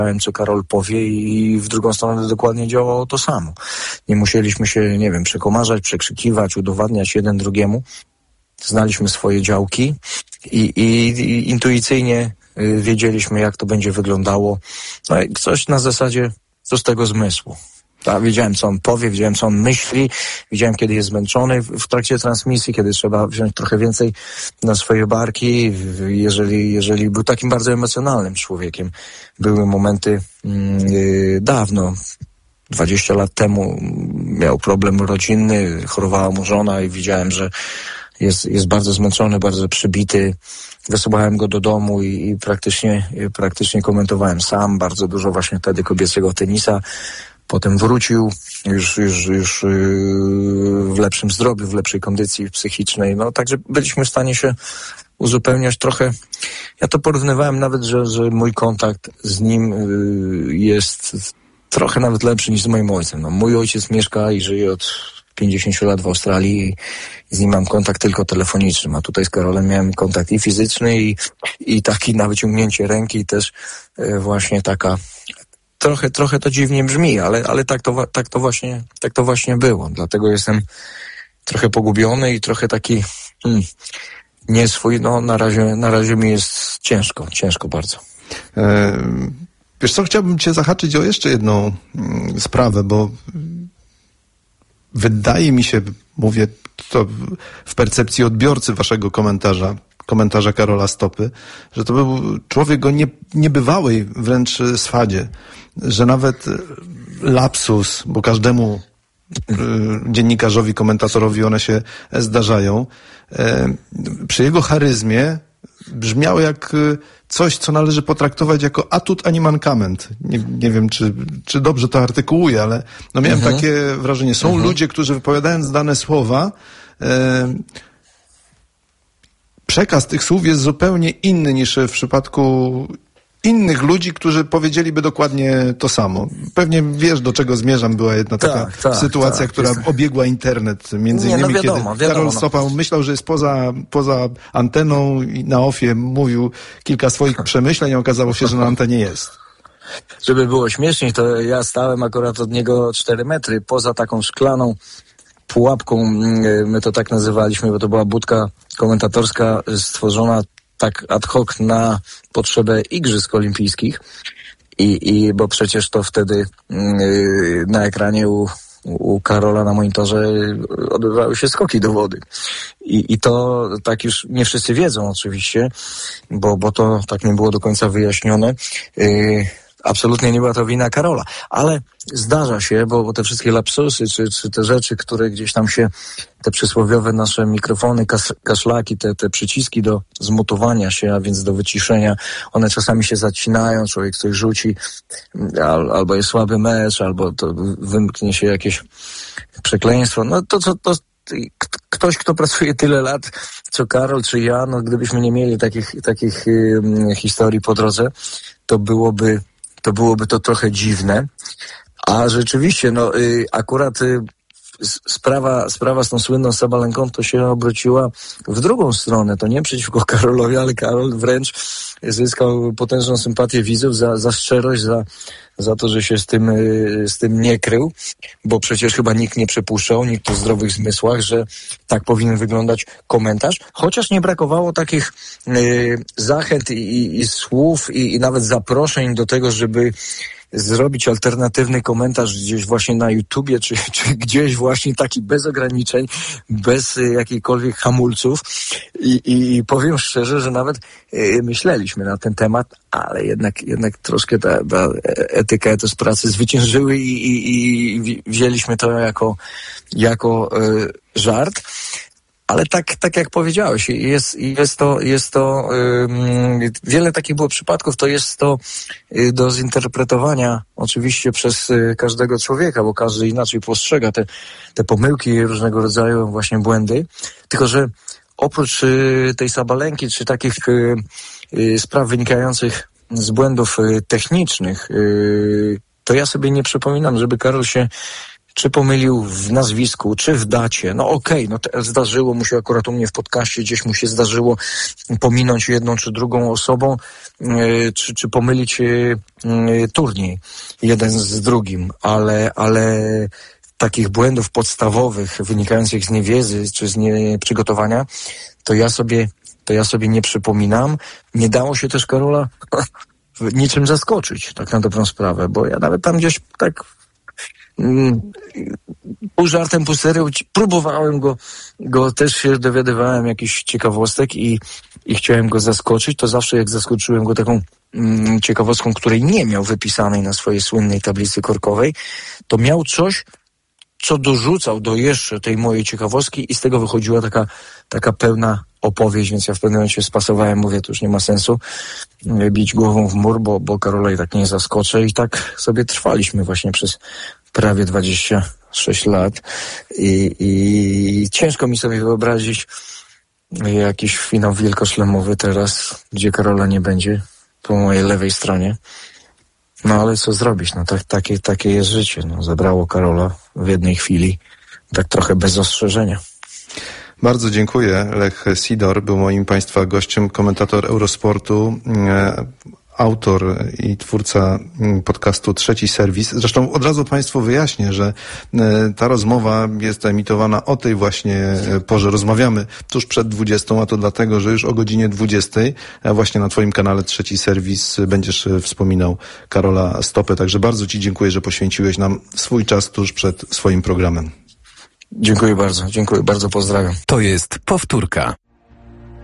co Karol powie i w drugą stronę dokładnie działało to samo. Nie musieliśmy się, nie wiem, przekomarzać, przekrzykiwać, udowadniać jeden drugiemu. Znaliśmy swoje działki i intuicyjnie wiedzieliśmy, jak to będzie wyglądało. No i coś na zasadzie prostego zmysłu. Wiedziałem, co on powie, wiedziałem, co on myśli, wiedziałem, kiedy jest zmęczony w trakcie transmisji, kiedy trzeba wziąć trochę więcej na swoje barki, jeżeli był takim bardzo emocjonalnym człowiekiem. Były momenty dawno, 20 lat temu miał problem rodzinny, chorowała mu żona i widziałem, że jest bardzo zmęczony, bardzo przybity. Wysyłałem go do domu i praktycznie komentowałem sam bardzo dużo właśnie wtedy kobiecego tenisa. Potem wrócił już w lepszym zdrowiu, w lepszej kondycji psychicznej. No także byliśmy w stanie się uzupełniać trochę. Ja to porównywałem nawet, że mój kontakt z nim jest trochę nawet lepszy niż z moim ojcem. No, mój ojciec mieszka i żyje od 50 lat w Australii i z nim mam kontakt tylko telefoniczny, a tutaj z Karolem miałem kontakt i fizyczny i taki na wyciągnięcie ręki i też właśnie taka trochę to dziwnie brzmi, ale tak to właśnie było. Dlatego jestem trochę pogubiony i trochę taki nie swój. No na razie mi jest ciężko bardzo. Wiesz co, chciałbym cię zahaczyć o jeszcze jedną sprawę, bo wydaje mi się, mówię to w percepcji odbiorcy waszego komentarza Karola Stopy, że to był człowiek o niebywałej wręcz swadzie, że nawet lapsus, bo każdemu dziennikarzowi, komentatorowi one się zdarzają, przy jego charyzmie brzmiało jak coś, co należy potraktować jako atut, a nie mankament. Nie wiem, czy dobrze to artykułuję, ale no miałem takie wrażenie. Są ludzie, którzy wypowiadając dane słowa, przekaz tych słów jest zupełnie inny niż w przypadku innych ludzi, którzy powiedzieliby dokładnie to samo. Pewnie wiesz, do czego zmierzam. Była jedna taka sytuacja, która obiegła internet. Między innymi, wiadomo, kiedy Karol Stopa myślał, że jest poza anteną i na ofie mówił kilka swoich przemyśleń, a okazało się, że na antenie jest. Żeby było śmieszniej, to ja stałem akurat od niego 4 metry poza taką szklaną pułapką, my to tak nazywaliśmy, bo to była budka komentatorska stworzona tak ad hoc na potrzebę Igrzysk Olimpijskich i bo przecież to wtedy na ekranie u Karola na monitorze odbywały się skoki do wody. I to tak już nie wszyscy wiedzą oczywiście, bo to tak nie było do końca wyjaśnione. Absolutnie nie była to wina Karola, ale zdarza się, bo te wszystkie lapsusy, czy te rzeczy, które gdzieś tam się, te przysłowiowe nasze mikrofony, kaszlaki, te przyciski do zmutowania się, a więc do wyciszenia, one czasami się zacinają, człowiek coś rzuci, albo jest słaby mecz, albo to wymknie się jakieś przekleństwo. No to ktoś, kto pracuje tyle lat, co Karol, czy ja, no gdybyśmy nie mieli takich historii po drodze, to byłoby to trochę dziwne, a rzeczywiście, no akurat sprawa z tą słynną Sabalenką to się obróciła w drugą stronę, to nie przeciwko Karolowi, ale Karol wręcz zyskał potężną sympatię widzów za szczerość, za to, że się z tym nie krył, bo przecież chyba nikt nie przypuszczał, nikt o zdrowych zmysłach, że tak powinien wyglądać komentarz, chociaż nie brakowało takich zachęt i słów i nawet zaproszeń do tego, żeby zrobić alternatywny komentarz gdzieś właśnie na YouTubie, czy gdzieś właśnie taki bez ograniczeń, bez jakichkolwiek hamulców i powiem szczerze, że nawet myśleliśmy na ten temat, ale jednak troszkę ta etyka, etos pracy zwyciężyły i wzięliśmy to jako żart. Ale tak jak powiedziałeś, jest to wiele takich było przypadków, to jest to do zinterpretowania oczywiście przez każdego człowieka, bo każdy inaczej postrzega te pomyłki, różnego rodzaju właśnie błędy. Tylko że oprócz tej Sabalenki, czy takich spraw wynikających z błędów technicznych, to ja sobie nie przypominam, żeby Karol się czy pomylił w nazwisku, czy w dacie. No okej, zdarzyło mu się akurat u mnie w podcaście, gdzieś mu się zdarzyło pominąć jedną czy drugą osobą, czy pomylić turniej jeden z drugim, ale takich błędów podstawowych wynikających z niewiedzy czy z nieprzygotowania, to ja sobie nie przypominam. Nie dało się też Karola niczym zaskoczyć, tak na dobrą sprawę, bo ja nawet tam gdzieś tak pół żartem, pół serio próbowałem go też się dowiadywałem jakichś ciekawostek i chciałem go zaskoczyć. To zawsze jak zaskoczyłem go taką ciekawostką, której nie miał wypisanej na swojej słynnej tablicy korkowej, to miał coś, co dorzucał do jeszcze tej mojej ciekawostki i z tego wychodziła taka pełna opowieść, więc ja w pewnym momencie spasowałem, mówię, to już nie ma sensu bić głową w mur, bo Karola i tak nie zaskoczę i tak sobie trwaliśmy właśnie przez prawie 26 lat i ciężko mi sobie wyobrazić jakiś finał wielkoszlemowy teraz, gdzie Karola nie będzie po mojej lewej stronie. No ale co zrobić? No takie jest życie. No, zabrało Karola w jednej chwili, tak trochę bez ostrzeżenia. Bardzo dziękuję. Lech Sidor był moim Państwa gościem, komentator Eurosportu, autor i twórca podcastu Trzeci Serwis. Zresztą od razu Państwu wyjaśnię, że ta rozmowa jest emitowana o tej właśnie porze. Rozmawiamy tuż przed 20, a to dlatego, że już o godzinie 20, a właśnie na Twoim kanale Trzeci Serwis będziesz wspominał Karola Stopę. Także bardzo Ci dziękuję, że poświęciłeś nam swój czas tuż przed swoim programem. Dziękuję bardzo, pozdrawiam. To jest powtórka.